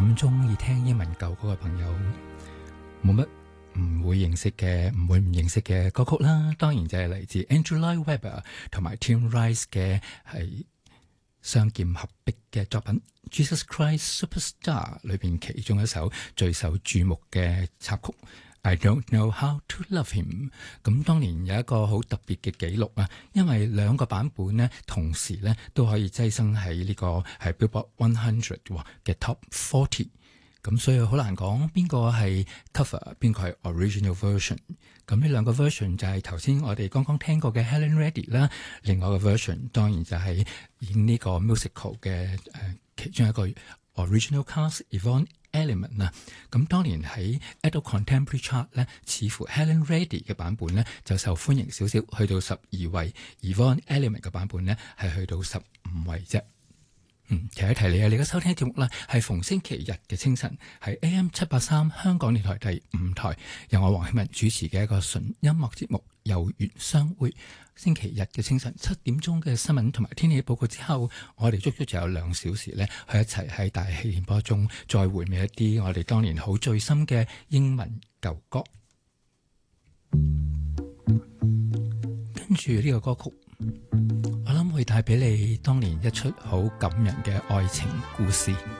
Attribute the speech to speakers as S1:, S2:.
S1: 諗中意聽英文舊歌嘅朋友，冇乜唔會認識嘅，唔會唔認識嘅歌曲啦。當然就係嚟自 Andrew Lloyd Webber 同埋 Tim Rice 嘅係雙劍合璧嘅作品《Jesus Christ Superstar》裏邊其中一首最受注目嘅插曲。I don't know how to love him。咁當年有一個好特別嘅紀錄啊，因為兩個版本呢同時呢都可以躋身喺呢個係 Billboard 100嘅 Top 40。咁所以好難講邊個係 cover， 邊個係 original version。咁呢兩個 version 就係頭先我哋剛剛聽過嘅 Helen Reddy 啦，另外一個 version 當然就係演呢個 musical 嘅其中一個 original cast Yvonne Elliman 啊。咁當年喺 Adult Contemporary Chart 咧，似乎 Helen Reddy 嘅版本咧就受歡迎少少，去到12位，Yvonne Elliman 嘅版本咧係去到15位啫。提一提你啊！你而家收聽節目啦，係逢星期日嘅清晨，係 AM 783香港電台第5台，由我黃啟文主持嘅一個純音樂節目《有緣相會》。星期日嘅清晨7點鐘嘅新聞同埋天氣報告之後，我哋足足就有2小時呢，去一齊喺大氣電波中再回味一啲我哋當年好醉心嘅英文舊歌。跟住呢個歌曲，我諗會帶俾你當年一出好感人嘅愛情故事。